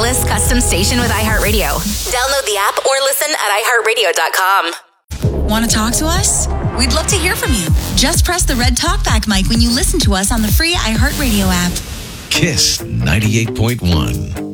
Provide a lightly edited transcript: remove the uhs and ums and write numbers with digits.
playlist custom station with iHeartRadio. Download the app or listen at iHeartRadio.com. Want to talk to us? We'd love to hear from you. Just press the red talkback mic when you listen to us on the free iHeartRadio app. Kiss 98.1.